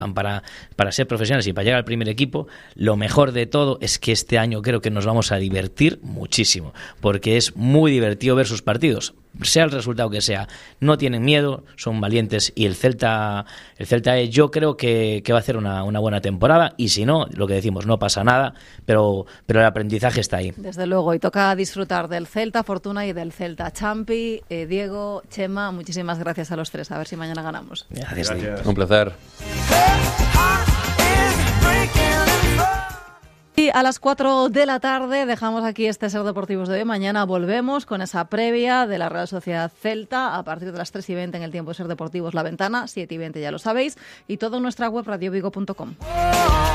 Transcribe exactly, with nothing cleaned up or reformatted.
Para, para ser profesionales y para llegar al primer equipo, lo mejor de todo es que este año creo que nos vamos a divertir muchísimo, porque es muy divertido ver sus partidos, sea el resultado que sea. No tienen miedo, son valientes, y el Celta el Celta yo creo que, que va a hacer una, una buena temporada, y si no, lo que decimos, no pasa nada, pero, pero el aprendizaje está ahí. Desde luego, y toca disfrutar del Celta Fortuna y del Celta Champi. eh, Diego, Chema, muchísimas gracias a los tres, a ver si mañana ganamos. Gracias. Gracias. Un placer. Y a las cuatro de la tarde dejamos aquí este Ser Deportivos de hoy. Mañana volvemos con esa previa de la Real Sociedad Celta a partir de las tres y veinte en el tiempo de Ser Deportivos La Ventana, siete y veinte ya lo sabéis, y todo en nuestra web radio vigo punto com.